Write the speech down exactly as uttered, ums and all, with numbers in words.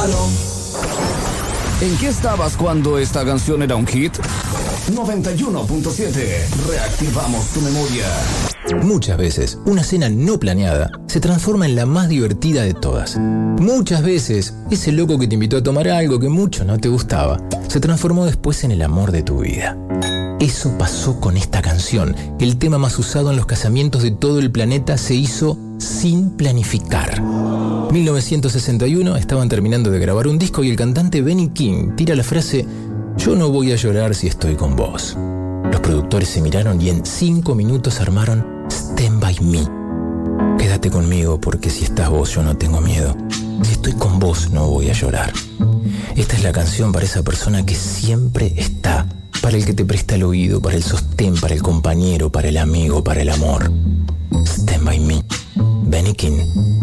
Aló. ¿En qué estabas cuando esta canción era un hit? noventa y uno punto siete. Reactivamos tu memoria. Muchas veces, una cena no planeada se transforma en la más divertida de todas. Muchas veces, ese loco que te invitó a tomar algo que mucho no te gustaba, se transformó después en el amor de tu vida. Eso pasó con esta canción. El tema más usado en los casamientos de todo el planeta se hizo sin planificar. mil novecientos sesenta y uno, estaban terminando de grabar un disco y el cantante Benny King tira la frase: yo no voy a llorar si estoy con vos. Los productores se miraron y en cinco minutos armaron Stand By Me. Quédate conmigo porque si estás vos yo no tengo miedo. Si estoy con vos no voy a llorar. Esta es la canción para esa persona que siempre está, para el que te presta el oído, para el sostén, para el compañero, para el amigo, para el amor. Stand By Me. Benny King.